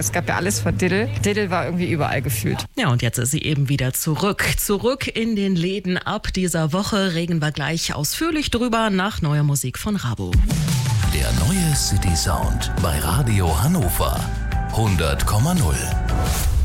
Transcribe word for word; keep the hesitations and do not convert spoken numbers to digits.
Es gab ja alles von Diddle. Diddle war irgendwie überall gefühlt. Ja, und jetzt ist sie eben wieder zurück. Zurück in den Läden. Ab dieser Woche reden wir gleich ausführlich drüber nach neuer Musik von Rabo. Der neue City Sound bei Radio Hannover hundert Komma null.